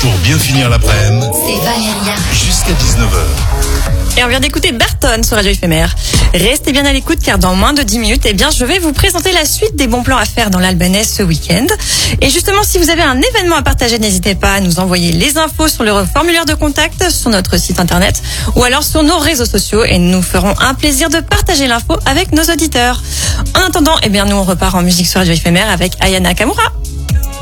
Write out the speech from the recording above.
Pour bien finir l'après-midi, c'est Valéria. Jusqu'à 19h. Et on vient d'écouter Barton sur Radio Éphémère. Restez bien à l'écoute car dans moins de 10 minutes, je vais vous présenter la suite des bons plans à faire dans l'Albanais ce week-end. Et justement, si vous avez un événement à partager, n'hésitez pas à nous envoyer les infos sur le formulaire de contact sur notre site internet ou alors sur nos réseaux sociaux et nous ferons un plaisir de partager l'info avec nos auditeurs. En attendant, nous on repart en musique sur Radio Éphémère avec Aya Nakamura.